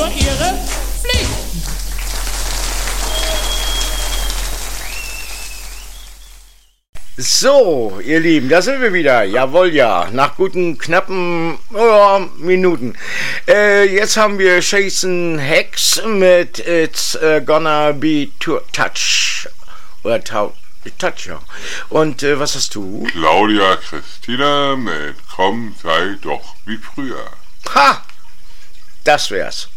ihre Pflicht. So, ihr Lieben, da sind wir wieder. Jawohl, ja. Nach guten, knappen Minuten. Jetzt haben wir Jason Hex mit It's Gonna Be Touch. Oder Touch, ja. Und was hast du? Claudia Christina mit Komm, sei doch wie früher. Ha! Das wär's.